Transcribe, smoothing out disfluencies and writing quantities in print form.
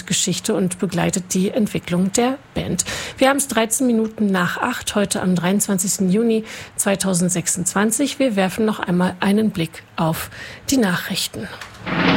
Geschichte und begleitet die Entwicklung der Band. Wir haben es 13 Minuten nach 8, heute am 23. Juni 2026. Wir werfen noch einmal einen Blick auf die Nachrichten.